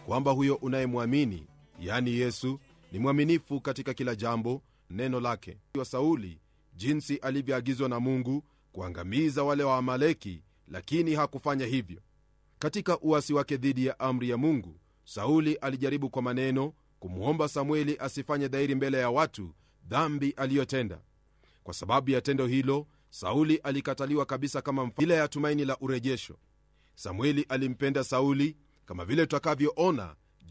kwamba huyo unayemwamini, yani Yesu, ni mwaminifu katika kila jambo neno lake. Wa Sauli, jinsi alivyoagizwa na Mungu kuangamiza wale wa Amaleki, lakini hakufanya hivyo. Katika uasi wake dhidi ya amri ya Mungu, Sauli alijaribu kwa maneno kumwomba Samueli asifanye dhahiri mbele ya watu dhambi aliyotenda. Kwa sababu ya tendo hilo, Sauli alikataliwa kabisa kama bila ya tumaini la urejesho. Samueli alimpenda Sauli, kama vile tutakavyoona